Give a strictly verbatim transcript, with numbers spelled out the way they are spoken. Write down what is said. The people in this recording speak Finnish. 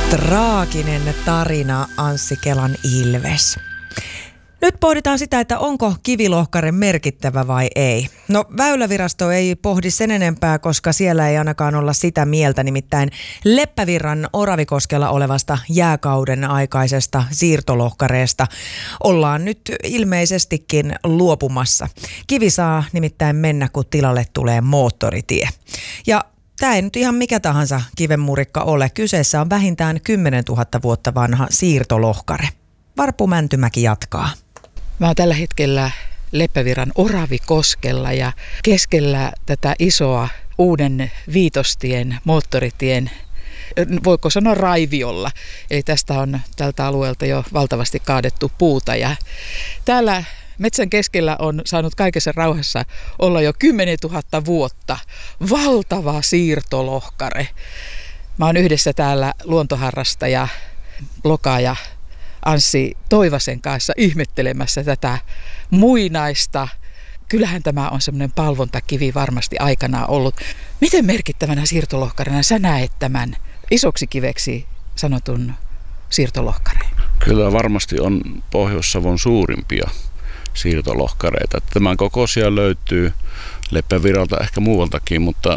Traaginen tarina Anssi Kelan Ilves. Nyt pohditaan sitä, että onko kivilohkare merkittävä vai ei. No Väylävirasto ei pohdi sen enempää, koska siellä ei ainakaan olla sitä mieltä, nimittäin Leppävirran Oravikoskella olevasta jääkauden aikaisesta siirtolohkareesta ollaan nyt ilmeisestikin luopumassa. Kivi saa nimittäin mennä, kun tilalle tulee moottoritie. Ja tämä ei nyt ihan mikä tahansa kivenmurikka ole. Kyseessä on vähintään kymmenen tuhatta vuotta vanha siirtolohkare. Varpu Mäntymäki jatkaa. Mä oon tällä hetkellä Leppävirran Oravikoskella ja keskellä tätä isoa uuden viitostien, moottoritien, voiko sanoa raiviolla. Eli tästä on tältä alueelta jo valtavasti kaadettu puuta ja täällä metsän keskellä on saanut kaikessa rauhassa olla jo kymmenen tuhatta vuotta. Valtava siirtolohkare. Mä oon yhdessä täällä luontoharrastaja, blogaaja Anssi Toivasen kanssa ihmettelemässä tätä muinaista. Kyllähän tämä on semmoinen palvontakivi varmasti aikanaan ollut. Miten merkittävänä siirtolohkarena sä näet tämän isoksi kiveksi sanotun siirtolohkareen? Kyllä varmasti on Pohjois-Savon suurimpia siirtolohkareita. Tämän kokoisia löytyy Leppävirralta ehkä muualtakin, mutta